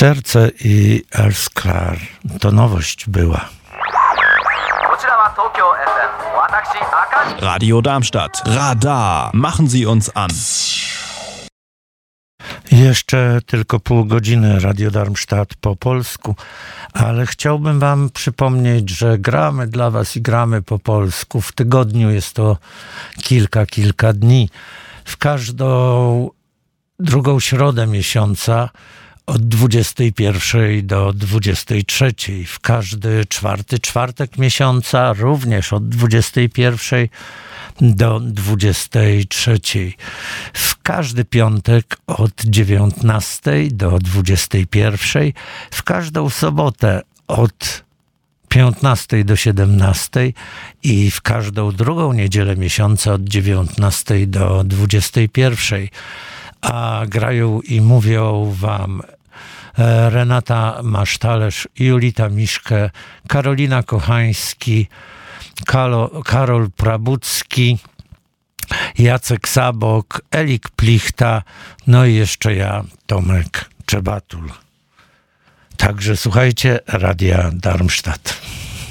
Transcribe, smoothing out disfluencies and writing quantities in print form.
Serce i Elsklar. To nowość była. Radio Darmstadt. Radar. Machen Sie uns an. Jeszcze tylko pół godziny Radio Darmstadt po polsku, ale chciałbym wam przypomnieć, że gramy dla was i gramy po polsku. W tygodniu jest to kilka dni. W każdą drugą środę miesiąca od 21 do 23. W każdy czwarty czwartek miesiąca również od 21 do 23. W każdy piątek od 19 do 21. W każdą sobotę od 15 do 17 i w każdą drugą niedzielę miesiąca od 19 do 21. A grają i mówią wam Renata Masztalerz, Julita Miszke, Karolina Kochański, Karol Prabucki, Jacek Sabok, Elik Plichta, no i jeszcze ja, Tomek Czebatul. Także słuchajcie Radia Darmstadt.